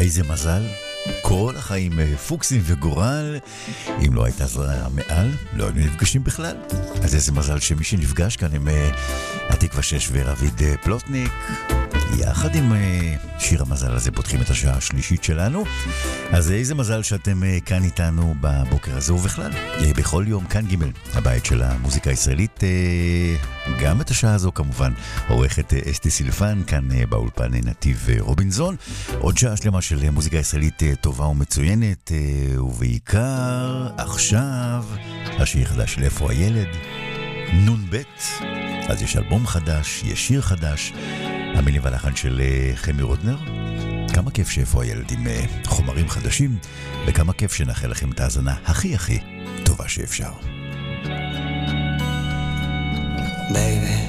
איזה מזל, כל החיים פוקסים וגורל. אם לא הייתה זרעה מעל, לא היינו נפגשים בכלל. אז איזה מזל שמי שנפגש כאן עם התקווה 6 ורביד פלוטניק, יחד עם שיר המזל הזה פותחים את השעה השלישית שלנו. אז איזה מזל שאתם כאן איתנו בבוקר הזה ובכלל בכל יום. כאן ג' הבית של המוזיקה הישראלית, גם את השעה הזו כמובן עורכת אסתי סילפן, כאן באולפן נתיב רובינזון. עוד שעה שלמה של מוזיקה ישראלית טובה ומצוינת, ובעיקר עכשיו השיר חדש של איפה הילד, נון בית. אז יש אלבום חדש, יש שיר חדש, המילים והלחן של חמי רוטנר. כמה כיף שאיפה הילד עם חומרים חדשים, וכמה כיף שנאחל לכם את ההאזנה הכי הכי טובה שאפשר. Baby,